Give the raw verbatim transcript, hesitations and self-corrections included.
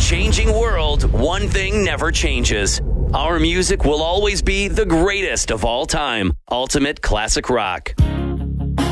changing world, one thing never changes. Our music will always be the greatest of all time. Ultimate Classic Rock.